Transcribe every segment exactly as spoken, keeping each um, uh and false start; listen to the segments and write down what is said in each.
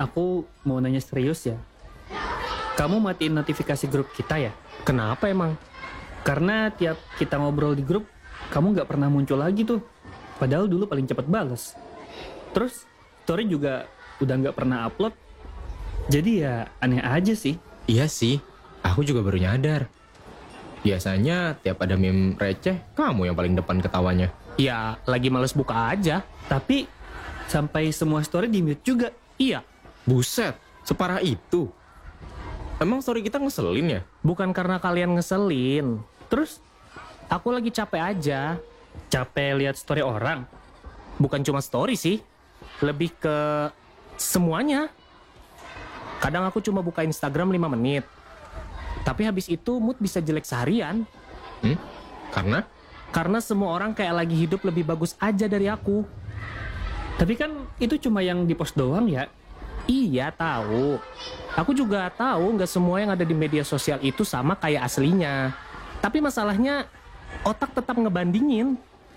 aku mau nanya serius ya. Kamu matiin notifikasi grup kita ya? Kenapa emang? Karena tiap kita ngobrol di grup, kamu nggak pernah muncul lagi tuh. Padahal dulu paling cepat bales. Terus, story juga udah nggak pernah upload. Jadi ya aneh aja sih. Iya sih, aku juga baru nyadar. Biasanya tiap ada meme receh, kamu yang paling depan ketawanya. Ya, lagi males buka aja. Tapi, sampai semua story di-mute juga. Iya, Buset, separah itu. Emang story kita ngeselin ya? bukan karena kalian ngeselin. Terus, Aku lagi capek aja. capek lihat story orang. Bukan cuma story sih. Lebih ke semuanya. Kadang aku cuma buka Instagram lima menit. Tapi habis itu mood bisa jelek seharian. Hmm? Karena? Karena semua orang kayak lagi hidup lebih bagus aja dari aku. Tapi kan itu cuma yang di-post doang ya. Iya, tahu. Aku juga tahu nggak semua yang ada di media sosial itu sama kayak aslinya. Tapi masalahnya, otak tetap ngebandingin.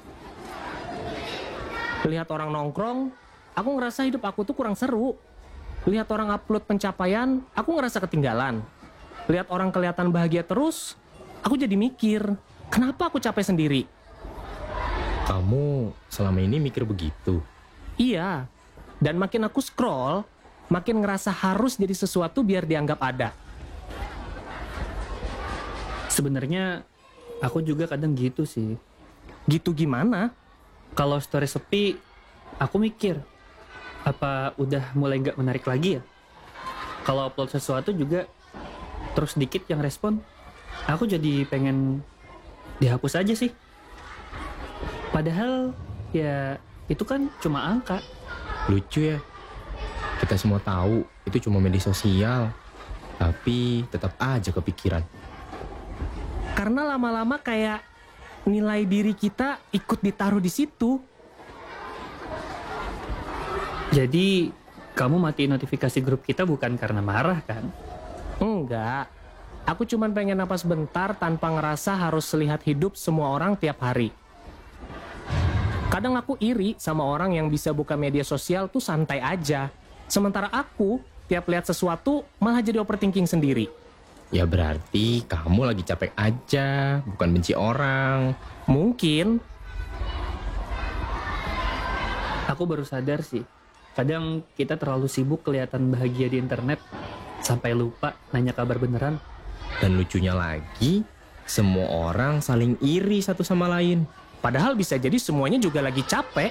Lihat orang nongkrong, aku ngerasa hidup aku tuh kurang seru. Lihat orang upload pencapaian, aku ngerasa ketinggalan. Lihat orang kelihatan bahagia terus, aku jadi mikir, kenapa aku capek sendiri? Kamu selama ini mikir begitu? Iya, dan makin aku scroll, makin ngerasa harus jadi sesuatu biar dianggap ada. Sebenarnya aku juga kadang gitu sih. Gitu gimana? Kalau story sepi, aku mikir, apa udah mulai nggak menarik lagi ya? Kalau upload sesuatu juga, terus dikit yang respon, aku jadi pengen dihapus aja sih. Padahal, ya itu kan cuma angka. Lucu ya? Kita semua tahu itu cuma media sosial. Tapi tetap aja kepikiran. Karena lama-lama kayak nilai diri kita ikut ditaruh di situ. Jadi, kamu matiin notifikasi grup kita bukan karena marah kan? Enggak. Aku cuman pengen napas bentar tanpa ngerasa harus lihat hidup semua orang tiap hari. Kadang aku iri sama orang yang bisa buka media sosial tuh santai aja. Sementara aku, tiap lihat sesuatu malah jadi overthinking sendiri. Ya berarti kamu lagi capek aja, bukan benci orang. Mungkin. Aku baru sadar sih, kadang kita terlalu sibuk kelihatan bahagia di internet, sampai lupa nanya kabar beneran. Dan lucunya lagi, semua orang saling iri satu sama lain. Padahal bisa jadi semuanya juga lagi capek.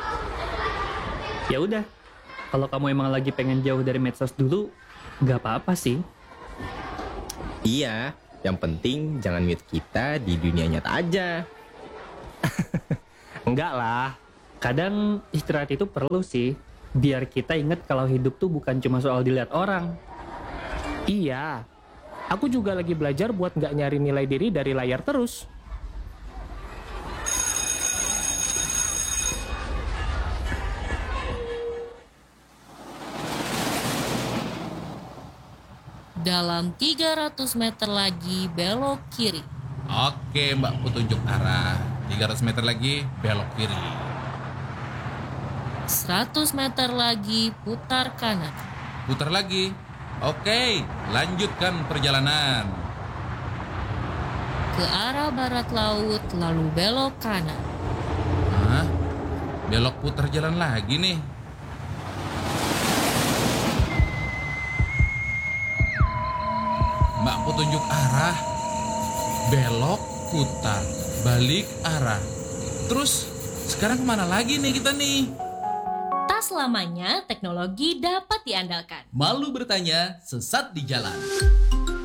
Ya udah, kalau kamu emang lagi pengen jauh dari medsos dulu, nggak apa-apa sih. Iya, yang penting jangan mute kita di dunia nyata aja. Enggak lah. Kadang istirahat itu perlu sih, biar kita inget kalau hidup tuh bukan cuma soal dilihat orang. Iya. Aku juga lagi belajar buat nggak nyari nilai diri dari layar terus. Dalam tiga ratus meter lagi belok kiri. Oke mbak, petunjuk arah. tiga ratus meter lagi belok kiri. seratus meter lagi putar kanan. Putar lagi. Oke, lanjutkan perjalanan. Ke arah barat laut lalu belok kanan. Hah? Belok putar jalan lagi nih. Mbak, petunjuk arah. Belok, putar, balik arah. Terus sekarang kemana lagi nih kita nih? Tak selamanya teknologi dapat diandalkan. Malu bertanya, sesat di jalan.